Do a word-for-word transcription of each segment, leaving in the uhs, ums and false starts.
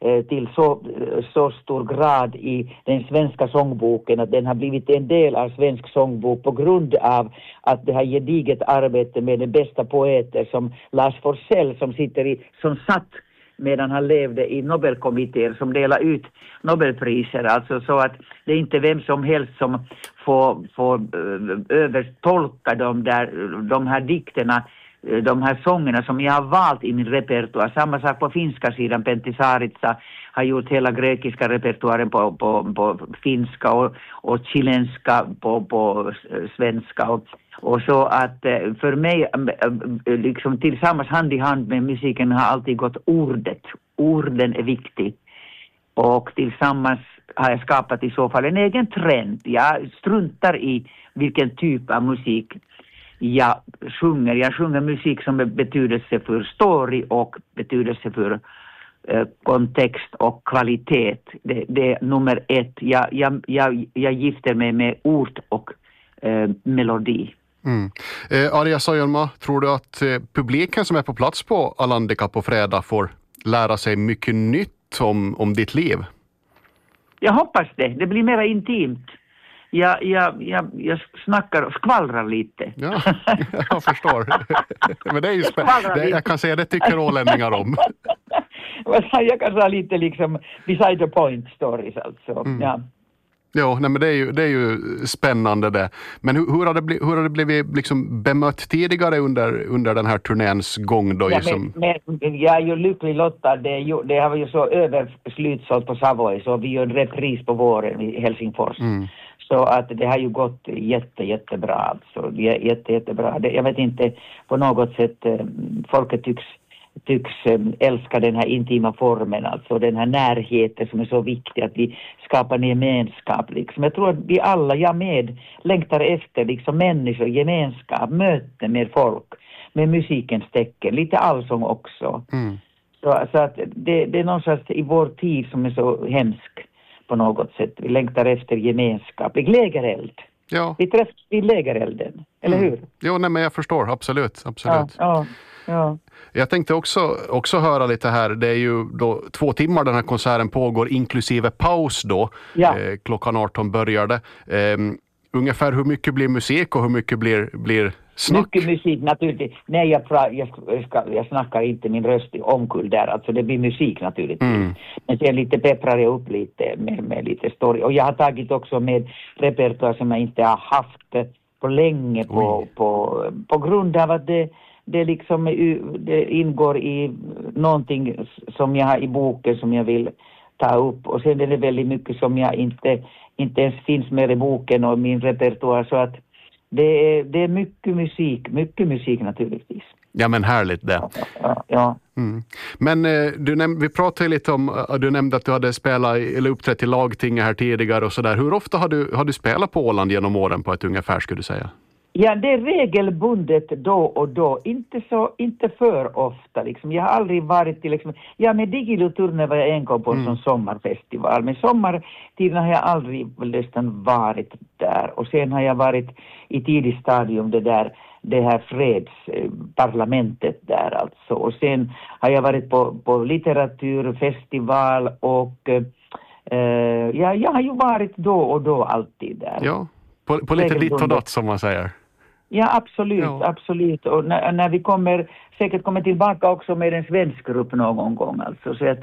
eh, till så, så stor grad i den svenska sångboken att den har blivit en del av svensk sångbok på grund av att det har gediget arbete med de bästa poeter som Lars Forssell som sitter i, som satt medan han levde i Nobelkommittéer som delar ut Nobelpriser. Alltså så att det är inte vem som helst som får, får övertolka de, där, de här dikterna, de här sångerna som jag har valt i min repertoar. Samma sak på finska sidan. Pentti Saaritsa har gjort hela grekiska repertoaren på, på, på finska och, och chilenska på, på svenska. Och, och så att för mig, liksom tillsammans hand i hand med musiken har alltid gått ordet. Orden är viktig. Och tillsammans har jag skapat i så fall en egen trend. Jag struntar i vilken typ av musik jag sjunger. Jag sjunger musik som är betydelse för story och betydelse för eh, kontext och kvalitet. Det, det är nummer ett. Jag, jag, jag, jag gifter mig med ord och eh, melodi. Mm. Eh, Arja Saijonmaa, tror du att eh, publiken som är på plats på Alandica på fredag får lära sig mycket nytt om, om ditt liv? Jag hoppas det. Det blir mer intimt. Jag, jag, jag, jag snackar och skvallrar lite. Ja, jag förstår. Men det är ju spä- det, jag kan säga det tycker ålänningar om. Jag kan säga lite liksom beside the point stories alltså. Mm. Ja. Jo, nej, men det är ju, det är ju spännande det. Men hur, hur har det blivit, hur har det blivit liksom bemött tidigare under, under den här turnéns gång då? Ja, som... men, men, jag är ju lycklig lottad. Det, är ju, det har ju så överslutsålt på Savoy så vi gör en repris på våren i Helsingfors. Mm. Så att det har ju gått jätte, jättebra. Alltså. Jätte, jättebra. Det, jag vet inte, på något sätt folket tycks tycks älska den här intima formen, alltså den här närheten som är så viktig att vi skapar en gemenskap liksom. Jag tror att vi alla, jag med, längtar efter liksom människor, gemenskap, möte med folk, med musikens tecken, lite allsång också. Mm. Så, så att det, det är någonstans i vår tid som är så hemsk på något sätt. Vi längtar efter gemenskap, i lägereld. Ja. Vi träffas vid lägerelden, eller mm. hur? Jo, nej, men jag förstår, absolut, absolut. Ja, ja. Ja. Jag tänkte också, också höra lite här, det är ju då två timmar den här konserten pågår inklusive paus då, ja. eh, klockan arton börjar det. Eh, ungefär hur mycket blir musik och hur mycket blir, blir snack? Mycket musik naturligtvis. Nej, jag, pra, jag, ska, jag snackar inte min röst omkull där, alltså det blir musik naturligtvis. Mm. Men sen lite pepprar jag upp lite med, med lite story. Och jag har tagit också med repertoar som jag inte har haft på länge på, på, på grund av att det Det, liksom, det ingår i någonting som jag har i boken som jag vill ta upp. Och sen är det väldigt mycket som jag inte, inte ens finns med i boken och min repertoar. Så att det är, det är mycket musik, mycket musik naturligtvis. Ja, men härligt det. Ja, ja. Mm. Men du näm- vi pratade lite om, du nämnde att du hade spelat eller uppträtt i lagtinget här tidigare och sådär. Hur ofta har du, har du spelat på Åland genom åren på ett ungefär, skulle du säga? Ja, det är regelbundet då och då. Inte så, inte för ofta liksom. Jag har aldrig varit till liksom, ja med Digiluturne var jag en gång på en mm. sån sommarfestival. Men sommartiden har jag aldrig nästan varit där. Och sen har jag varit i tidigt stadium det där, det här fredsparlamentet där alltså. Och sen har jag varit på, på litteraturfestival och eh, ja, jag har ju varit då och då alltid där. Ja, på, på lite ditt och datt som man säger. Ja, absolut, ja. absolut. Och när, när vi kommer, säkert kommer tillbaka också med en svensk grupp någon gång. Alltså, så att,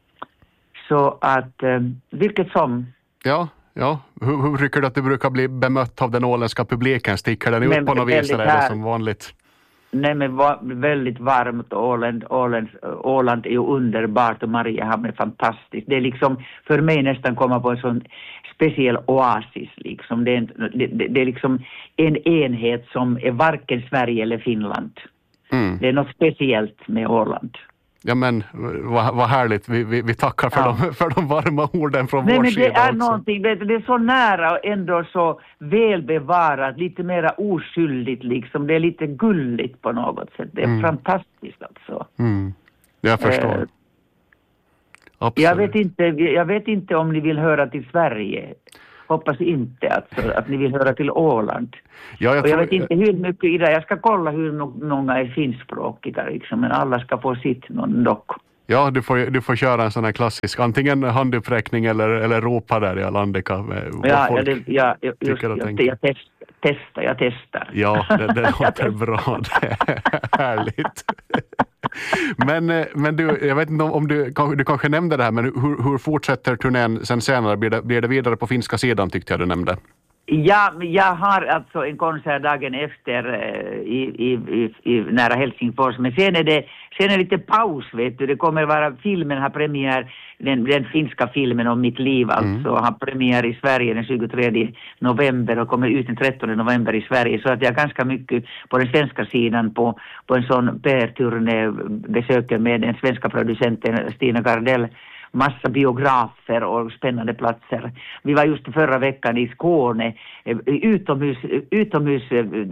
så att eh, vilket som... Ja, ja. Hur, hur tycker du att du brukar bli bemött av den åländska publiken? Sticker den ut på något vis eller är det som vanligt? Nej, men va, väldigt varmt. Åland, Åland, Åland är ju underbart och Mariehamn är fantastiskt. Det är liksom för mig nästan komma på en sån speciell oasis liksom. Det är, en, det, det är liksom en enhet som är varken Sverige eller Finland. Mm. Det är något speciellt med Åland. Ja, men vad, vad härligt. Vi, vi, vi tackar för, ja. de, för de varma orden från Nej, vår men sida det är också. Någonting, det, det är så nära och ändå så välbevarat, lite mera oskyldigt liksom. Det är lite gulligt på något sätt. Det är mm. fantastiskt alltså. Mm. Jag förstår. Eh, jag, vet inte, jag vet inte om ni vill höra till Sverige. Hoppas inte alltså, att ni vill höra till Åland. Ja, jag, och jag tror... vet inte hur mycket i det. Jag ska kolla hur många är finskspråkiga liksom, men alla ska få sitt någon dock. Ja, du får, du får köra en sån här klassisk, antingen handuppräckning eller, eller ropa där i Alandica. Ja, ja, det, ja just, just, det, jag test, testar, jag testar. Ja, det, det låter bra. Det är härligt. Men, men du, jag vet inte om du, du kanske nämnde det här, men hur, hur fortsätter turnén sen senare? Blir det, blir det vidare på finska sidan, tyckte jag du nämnde? Ja, jag har alltså en konsert dagen efter eh, i, i, i, i nära Helsingfors, men sen är det sen är det lite paus, vet du. Det kommer vara, filmen har premiär, den, den finska filmen om mitt liv alltså, mm. har premiär i Sverige den tjugotredje november och kommer ut den trettonde november i Sverige, så att jag är ganska mycket på den svenska sidan på, på en sån P R-turné, besöker med den svenska producenten Stina Gardell, massa biografer och spännande platser. Vi var just förra veckan i Skåne, utomhus, utomhus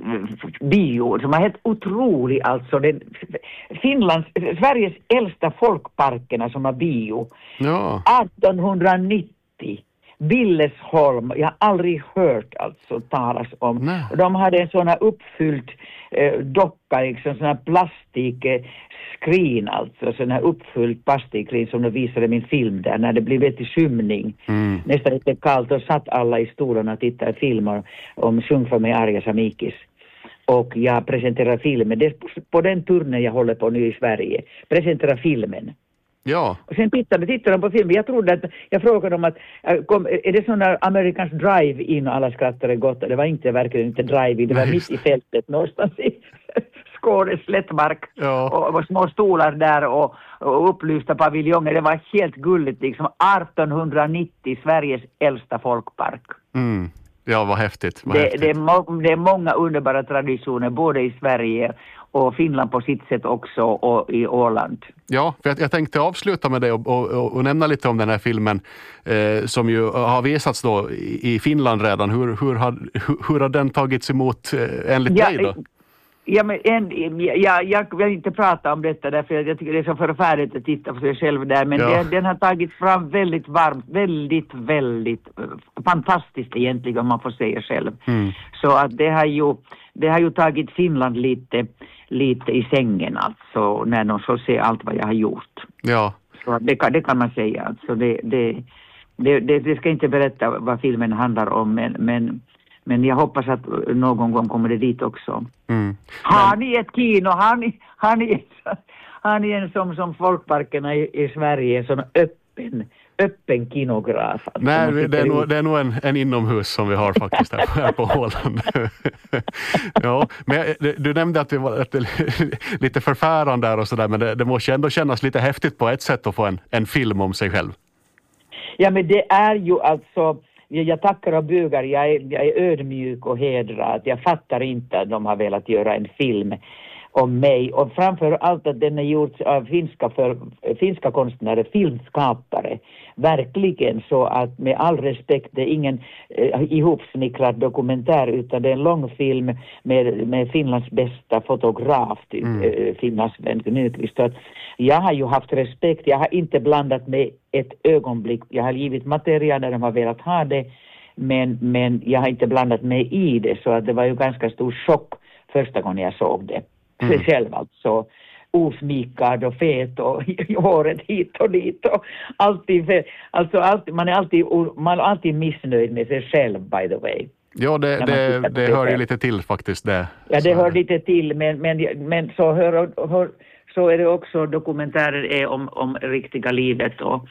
bio som var helt otrolig, alltså den, Finlands, Sveriges äldsta folkparkerna som har bio. Ja. artonhundranittio. Billesholm, jag har aldrig hört alltså talas om. Nej. De hade en sån här uppfylld eh, docka, liksom sån här plastik eh, skrin, alltså sån här uppfylld plastikskrin som de visade min film där när det blev lite skymning. Mm. Nästan lite kallt, och satt alla i stolarna och tittade filmer om Sjung för mig Arja Samikis. Och jag presenterar filmen. Det är på, på den turnen jag håller på nu i Sverige. Presenterar filmen. Ja. Och sen tittade, tittade de på filmen. Jag trodde att, jag frågade dem att, kom, är det sån där Amerikans drive-in och alla skrattade gott? Det var inte, verkligen inte drive-in, det var Nej. mitt i fältet någonstans i Skånes slättmark. Ja. Och, och små stolar där och, och upplysta paviljonger. Det var helt gulligt liksom. artonhundranittio, Sveriges äldsta folkpark. Mm. Ja, vad häftigt. Vad det, häftigt. Det, är må, det är många underbara traditioner både i Sverige och Finland på sitt sätt också, och i Åland. Ja, för jag, jag tänkte avsluta med det och, och, och nämna lite om den här filmen eh, som ju har visats då i, i Finland redan. Hur, hur, har, hur, hur har den tagits emot eh, enligt ja, dig då? Ja, men en, ja, jag vill inte prata om detta därför jag tycker det är så förfärligt att titta på sig själv där, men ja. den, den har tagits fram väldigt varmt, väldigt, väldigt fantastiskt egentligen om man får säga själv. Mm. Så att det har ju, det har ju tagit Finland lite, lite i sängen alltså när de så ser allt vad jag har gjort. Ja. Så det kan, det kan man säga alltså, det, det, det, det, det ska inte berätta vad filmen handlar om, men, men Men jag hoppas att någon gång kommer det dit också. Mm. Har ni ett kino? Har ni, har ni, har ni en som, som folkparkerna i, i Sverige, en sån öppen, öppen kinograf? Alltså, Nej, det är, nog, det är nog en, en inomhus som vi har faktiskt här, här på Åland. Ja, men du nämnde att det var ett, lite förfärande där och sådär, men det, det måste ändå kännas lite häftigt på ett sätt att få en, en film om sig själv. Ja, men det är ju alltså... Jag tackar och bugar, jag är, jag är ödmjuk och hedrad. Jag fattar inte att de har velat göra en film om mig. Och framför allt att den är gjord av finska, för, finska konstnärer, filmskapare. Verkligen, så att med all respekt, det är ingen eh, ihopsnickrad dokumentär, utan det är en lång film med, med Finlands bästa fotograf, typ, mm. eh, Finlands Sven Nyqvist. Jag har ju haft respekt, jag har inte blandat med ett ögonblick. Jag har givit material när de har velat ha det, men, men jag har inte blandat mig i det, så att det var ju ganska stor chock första gången jag såg det. Mm. För själv alltså, osmikad och fet och håret hit och dit och alltid, alltså alltid, man är alltid, man är alltid missnöjd med sig själv, by the way. Ja, det, det, det, det hör ju lite till faktiskt det. Ja, det så. hör lite till, men, men, men så, hör, hör, så är det också dokumentärer är om, om riktiga livet och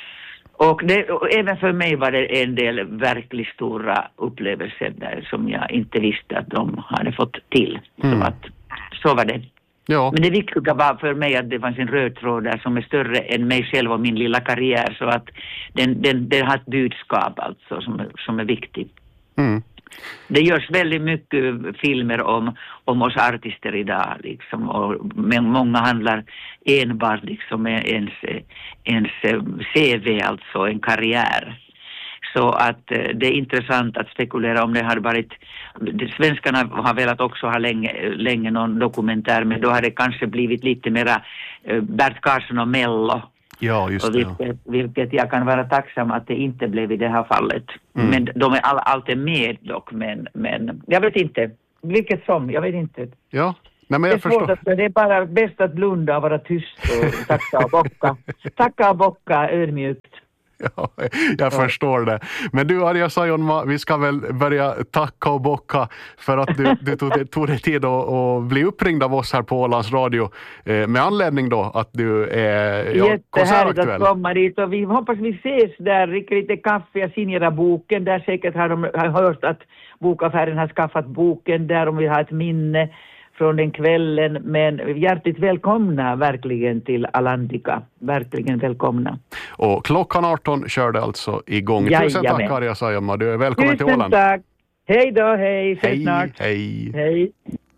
Och, det, och även för mig var det en del verkligt stora upplevelser där som jag inte visste att de hade fått till. Mm. Så, att, så var det. Ja. Men det viktiga var för mig att det fanns en röd tråd där som är större än mig själv och min lilla karriär. Så att den, den, den har ett budskap alltså som, som är viktigt. Mm. Det görs väldigt mycket filmer om, om oss artister idag liksom, och många handlar enbart liksom med ens, ens C V, alltså en karriär. Så att det är intressant att spekulera om det har varit, svenskarna har velat också ha länge, länge någon dokumentär, men då har det kanske blivit lite mera Bert Karlsson och Mello. Ja, just det. Vilket, vilket jag kan vara tacksam att det inte blev i det här fallet. Mm. Men de är all, alltid med dock, men, men jag vet inte. Vilket som, jag vet inte. Ja, Nej, men jag det är svårt förstår. att, det är bara bäst att blunda och vara tyst och tacka och bocka. Tacka och bocka ödmjukt. Ja, jag ja. förstår det. Men du, Arja Saijonmaa, vi ska väl börja tacka och bocka för att du, du tog, tog dig tid att, att bli uppringd av oss här på Ålands Radio eh, med anledning då att du är ja, jättehärligt att komma dit och vi hoppas vi ses där, dricka lite kaffe, jag signerar boken där, säkert har de har hört att bokaffären har skaffat boken där om vi har ett minne från den kvällen, men hjärtligt välkomna verkligen till Alantica. Verkligen välkomna. Och klockan arton körde alltså igång. Jajamän. Tusen tack, Arja Saijonmaa. Du är välkommen Tusen till Åland. Tusen tack. Hej då, hej. Hej, snart. hej. Hej.